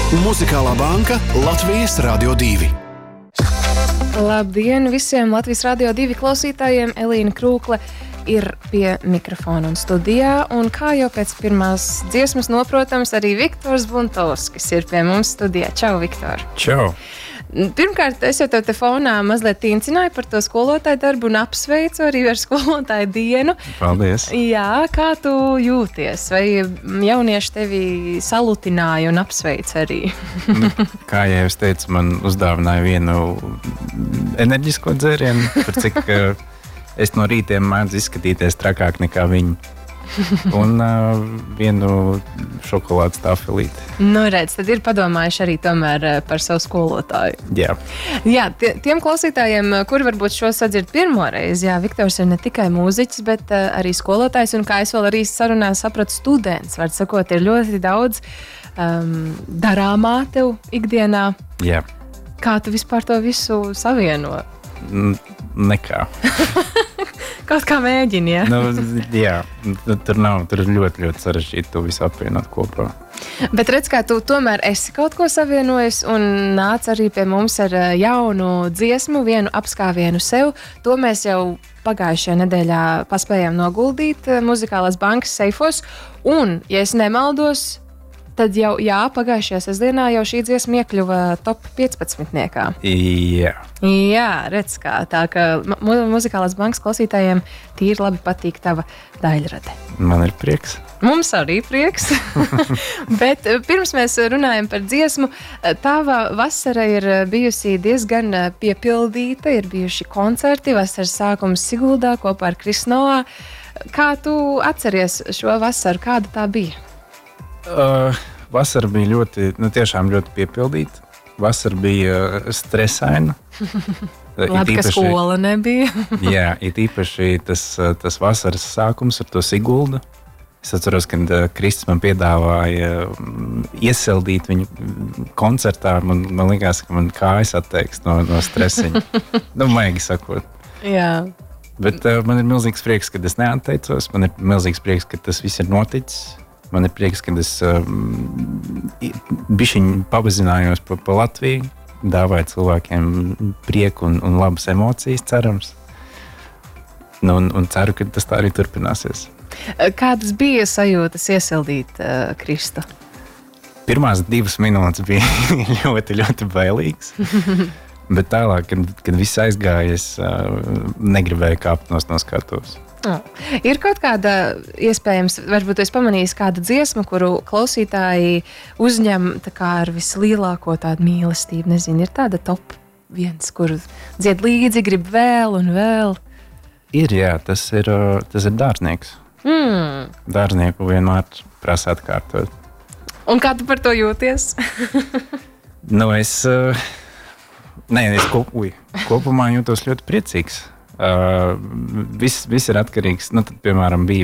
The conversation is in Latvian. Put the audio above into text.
Muzikālā banka Latvijas Radio 2. Labdien visiem Latvijas Radio 2 klausītājiem! Elīna Krūkle ir pie mikrofona un studijā, un kā jau pēc pirmās dziesmas noprotams, arī Viktors Buntovskis ir pie mums studijā. Čau, Viktor! Čau! Pirmkārt, es jau tev te fonā mazliet tīncināju par to skolotāju darbu un apsveicu arī ar skolotāju dienu. Paldies! Jā, kā tu jūties? Vai jaunieši tevi salutināja un apsveic arī? Kā jau es teicu, man uzdāvināja vienu enerģisko dzērienu, par cik es no rītiem mēdzu izskatīties trakāk nekā viņi. Un vienu šokolādes tafelīti. Nu, redz, tad ir padomājuši arī tomēr par savu skolotāju. Jā. Jā, tiem klausītājiem, kuri varbūt šo sadzird pirmoreiz, jā, Viktors ir ne tikai mūziķis, bet arī skolotājs, un kā es vēl arī sarunā sapratu, students, var sakot, ir ļoti daudz darāmā tev ikdienā. Jā. Kā tu vispār to visu savieno? Nekā. Kaut kā mēģini, ja? Jā, tur ir ļoti, ļoti sarežģīti to visu apvienot kopā. Bet redz, kā tu tomēr esi kaut ko savienojis un nāc arī pie mums ar jaunu dziesmu, vienu apskāvienu sev. To mēs jau pagājušajā nedēļā paspējām noguldīt Muzikālās bankas seifos. Un, ja es nemaldos, tad jau, jā, pagājušajā sestdienā jau šī dziesma iekļuva top 15-niekā. Jā. Jā, redz kā. Tā ka Muzikālās bankas klausītājiem tīri labi patīk tava daļrade. Man ir prieks. Mums arī prieks. Bet pirms mēs runājam par dziesmu, tava vasara ir bijusi diezgan piepildīta, ir bijuši koncerti, vasaras sākums Siguldā kopā ar Krisnovā. Kā tu atceries šo vasaru? Kāda tā bija? Vasara bija tiešām ļoti piepildīta. Vasara bija stresaina. Labi, ka skola nebija. Jā, it īpaši tas vasaras sākums ar to Siguldu. Es atceros, kad Kristis man piedāvāja iesildīt viņu koncertā. Man likās, ka man kājas atteiks no stresiņa. Maigi sakot. Jā. Bet man ir milzīgs prieks, ka es neatteicos. Man ir milzīgs prieks, ka tas viss ir noticis. Man ir prieks, ka es bišķiņ pavizinājos pa Latviju, dāvāju cilvēkiem prieku un labas emocijas, cerams. Un ceru, ka tas tā arī turpināsies. Kādas bija sajūtas iesildīt Kristu? Pirmās 2 minūtes bija ļoti, ļoti bailīgas. Bet tālāk, kad viss aizgāja, es negribēju kāpt no skatuves. Ir kaut kāda, iespējams, varbūt es pamanīju kādu dziesmu, kuru klausītāji uzņem tā kā ar vislielāko tādu mīlestību. Nezinu, ir tāda top 1, kuru dzied līdzi, grib vēl un vēl. Ir, jā, tas ir Dārznieks. Dārznieku vienmēr prasa atkārtot. Un kā tu par to jūties? Es kopumā jūtos ļoti priecīgs. Viss ir atkarīgs. Tad, piemēram, bija